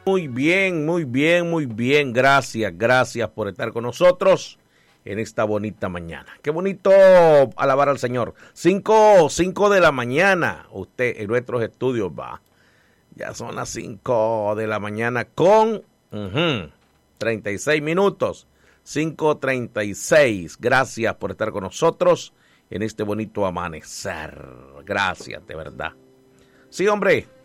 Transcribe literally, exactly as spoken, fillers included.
Muy bien, muy bien, muy bien. Gracias, gracias por estar con nosotros en esta bonita mañana. Qué bonito alabar al Señor. Cinco, cinco de la mañana. Usted en nuestros estudios va. Ya son las cinco de la mañana con uh-huh, treinta y seis minutos. cinco treinta y seis. Gracias por estar con nosotros en este bonito amanecer. Gracias, de verdad. Sí, hombre.